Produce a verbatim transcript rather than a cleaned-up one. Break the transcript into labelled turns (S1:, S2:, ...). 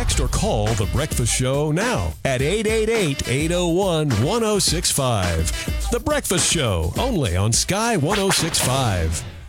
S1: Text or call The Breakfast Show now at eight eight eight, eight oh one, one oh six five. The Breakfast Show, only on Sky one oh six point five.